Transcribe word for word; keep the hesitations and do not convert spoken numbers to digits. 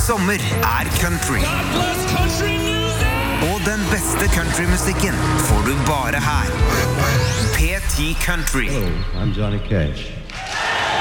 sommer er country. Og den beste countrymusikken får du bare her. P ti Country. Hello, I'm Johnny Cash.